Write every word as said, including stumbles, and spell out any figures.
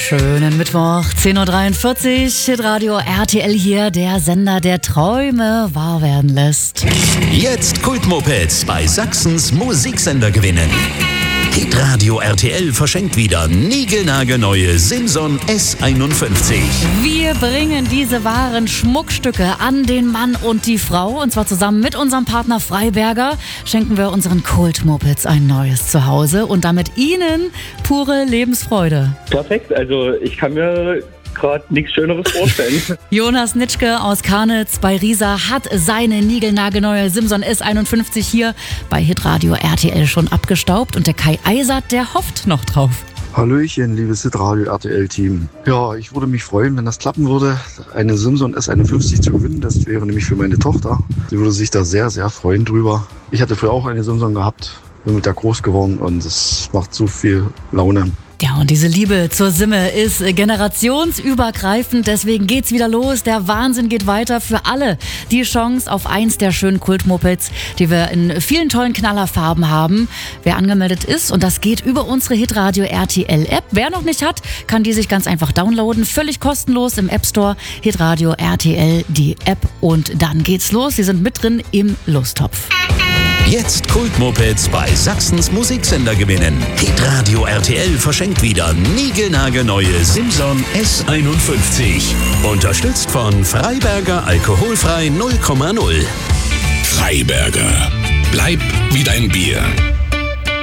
Schönen Mittwoch, zehn Uhr dreiundvierzig, Hitradio R T L hier, der Sender, der Träume wahr werden lässt. Jetzt Kultmopeds bei Sachsens Musiksender gewinnen. Hitradio R T L verschenkt wieder niegelnagelneue Simson S einundfünfzig. Wir bringen diese wahren Schmuckstücke an den Mann und die Frau. Und zwar zusammen mit unserem Partner Freiberger schenken wir unseren Kultmopeds ein neues Zuhause und damit Ihnen pure Lebensfreude. Perfekt, also ich kann mir gerade nichts Schöneres vorstellen. Jonas Nitschke aus Karnitz bei Riesa hat seine niegelnagelneue Simson S einundfünfzig hier bei Hitradio R T L schon abgestaubt und der Kai Eisert, der hofft noch drauf. Hallöchen, liebes Hitradio R T L-Team. Ja, ich würde mich freuen, wenn das klappen würde, eine Simson S einundfünfzig zu gewinnen. Das wäre nämlich für meine Tochter. Sie würde sich da sehr, sehr freuen drüber. Ich hatte früher auch eine Simson gehabt, bin mit der groß geworden und es macht so viel Laune. Ja, und diese Liebe zur Simme ist generationsübergreifend, deswegen geht's wieder los. Der Wahnsinn geht weiter für alle. Die Chance auf eins der schönen Kultmopeds, die wir in vielen tollen Knallerfarben haben. Wer angemeldet ist, und das geht über unsere Hitradio R T L App. Wer noch nicht hat, kann die sich ganz einfach downloaden. Völlig kostenlos im App Store. Hitradio R T L, die App. Und dann geht's los. Sie sind mit drin im Lusttopf. Jetzt Kultmopeds bei Sachsens Musiksender gewinnen. Hitradio R T L verschenkt wieder niegelnagelneue Simson S einundfünfzig. Unterstützt von Freiberger Alkoholfrei null Komma null. Freiberger. Bleib wie dein Bier.